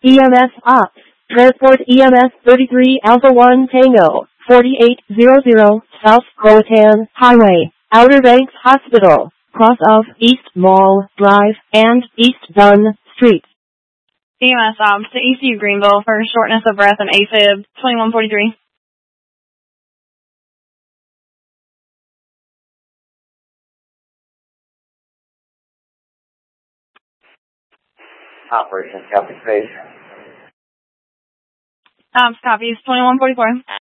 EMS Ops. Transport EMS 33 Alpha 1 Tango, 4800 South Croatan Highway, Outer Banks Hospital, cross of East Mall Drive and East Dunn Street. EMS Ops to ECU Greenville for shortness of breath and AFib 2143. Operations copy, please. Ops copies 2144.